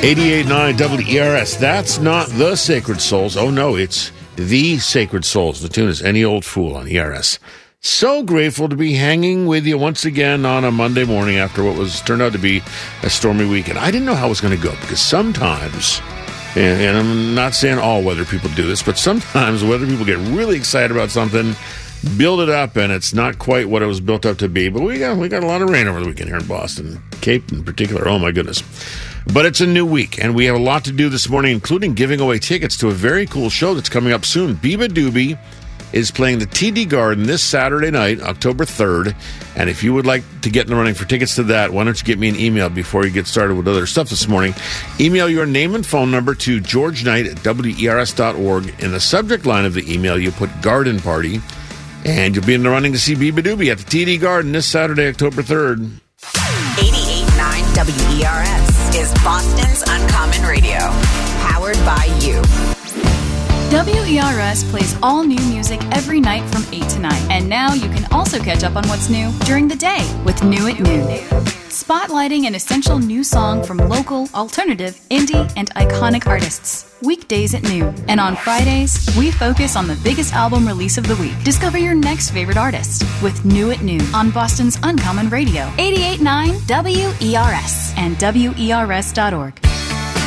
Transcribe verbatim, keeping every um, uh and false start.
eighty-eight point nine W E R S. That's not the Sacred Souls. Oh, no, it's the Sacred Souls. The tune is Any Old Fool on E R S. So grateful to be hanging with you once again on a Monday morning after what was turned out to be a stormy weekend. I didn't know how it was going to go because sometimes, and, and I'm not saying all weather people do this, but sometimes weather people get really excited about something, build it up, and it's not quite what it was built up to be. But we got we got a lot of rain over the weekend here in Boston, Cape in particular. Oh, my goodness. But it's a new week, and we have a lot to do this morning, including giving away tickets to a very cool show that's coming up soon. Beabadoobee is playing the T D Garden this Saturday night, October third. And if you would like to get in the running for tickets to that, why don't you get me an email before you get started with other stuff this morning. Email your name and phone number to george knight at W E R S dot org. In the subject line of the email, you put Garden Party, and you'll be in the running to see Beabadoobee at the T D Garden this Saturday, October third. eighty-eight point nine W E R S is Boston's Uncommon Radio, powered by you. W E R S plays all new music every night from eight to nine. And now you can also catch up on what's new during the day with New at Noon. Spotlighting an essential new song from local, alternative, indie, and iconic artists. Weekdays at noon. And on Fridays, we focus on the biggest album release of the week. Discover your next favorite artist with New at Noon on Boston's Uncommon Radio. eighty-eight point nine W E R S and W E R S dot org.